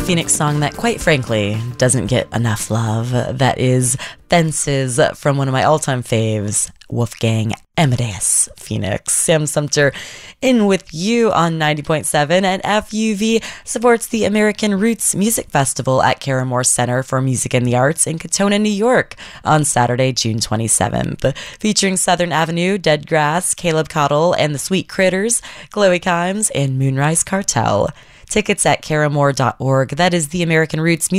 Phoenix song that, quite frankly, doesn't get enough love. That is Fences from one of my all-time faves, Wolfgang Amadeus Phoenix. Sam Sumter in with you on 90.7, and FUV supports the American Roots Music Festival at Caramore Center for Music and the Arts in Katona, New York on Saturday, June 27th. Featuring Southern Avenue, Dead Grass, Caleb Cottle, and the Sweet Critters, Chloe Kimes, and Moonrise Cartel. Tickets at caramore.org. That is the American Roots